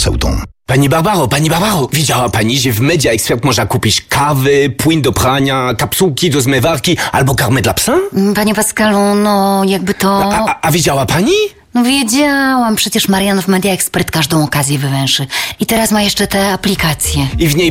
farmaceutą. Pani Barbaro, widziała pani, że w Media Expert można kupić kawy, płyn do prania, kapsułki do zmywarki albo karmę dla psa? Panie Pascalu, no jakby to... A widziała pani? No wiedziałam, przecież Marian w Media Expert każdą okazję wywęszy. I teraz ma jeszcze te aplikacje. I w niej